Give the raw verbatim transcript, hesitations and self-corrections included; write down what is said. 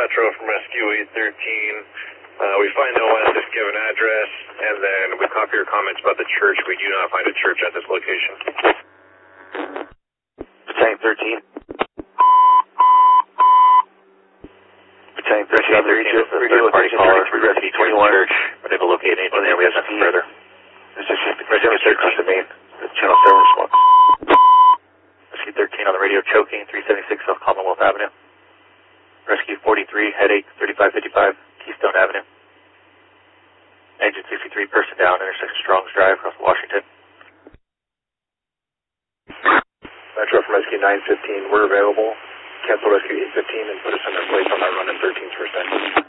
Metro from Rescue eight thirteen. Uh, we find no one at this given address, and then we copy your comments about the church. We do not find a church at this location. Battalion thirteen. Battalion thirteen on the reach of the third party caller, Rescue twenty-one. Church. We're able to locate anything there. We have nothing further. This is Rescue thirteen to main. Channel seven response. Rescue thirteen on the radio, choking, three seventy-six South Commonwealth Avenue. Rescue forty-three, headache, thirty-five fifty-five, Keystone Avenue. Engine sixty-three, person down, intersection Strong's Drive, across Washington. Metro from Rescue nine fifteen, we're available. Cancel Rescue eight fifteen and put us in our place on our run in thirteen's first engine.